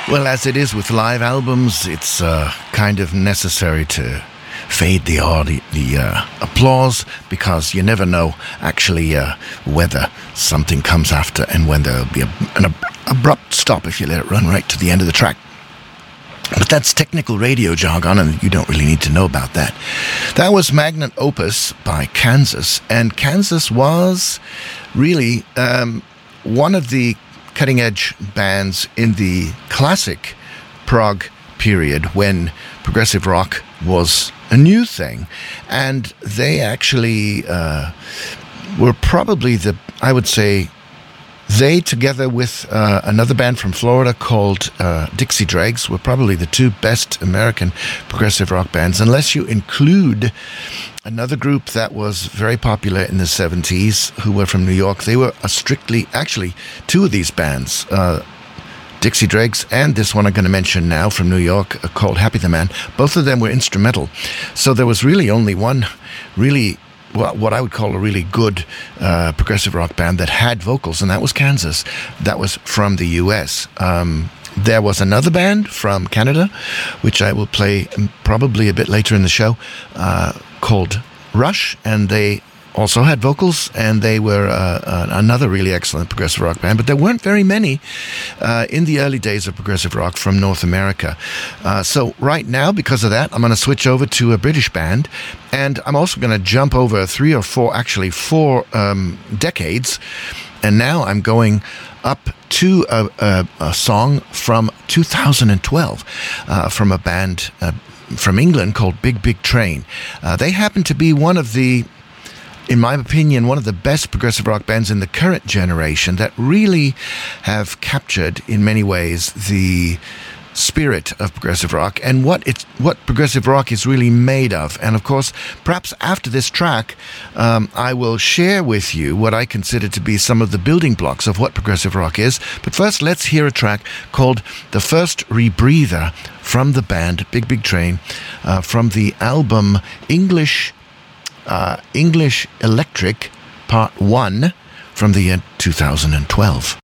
Well, as it is with live albums, it's kind of necessary to fade the applause, because you never know actually whether something comes after and when there'll be an abrupt stop if you let it run right to the end of the track. But that's technical radio jargon, and you don't really need to know about that. That was Magnum Opus by Kansas, and Kansas was really one of the cutting-edge bands in the classic prog period when progressive rock was a new thing. And they actually were probably I would say, they, together with another band from Florida called Dixie Dregs, were probably the two best American progressive rock bands, unless you include another group that was very popular in the 70s, who were from New York. They were actually, two of these bands, Dixie Dregs and this one I'm going to mention now from New York, called Happy the Man. Both of them were instrumental. So there was really only one really, what I would call a really good progressive rock band that had vocals, and that was Kansas. That was from the U.S. There was another band from Canada, which I will play probably a bit later in the show, called Rush, and they also had vocals, and they were another really excellent progressive rock band. But there weren't very many in the early days of progressive rock from North America. So right now, because of that, I'm going to switch over to a British band, and I'm also going to jump over four decades, and now I'm going up to a song from 2012 from a band from England called Big Big Train. They happen to be one of the, in my opinion, one of the best progressive rock bands in the current generation that really have captured, in many ways, the spirit of progressive rock and what progressive rock is really made of. And of course, perhaps after this track, I will share with you what I consider to be some of the building blocks of what progressive rock is. But first, let's hear a track called The First Rebreather from the band Big Big Train, from the album English Electric Part 1 from the year 2012.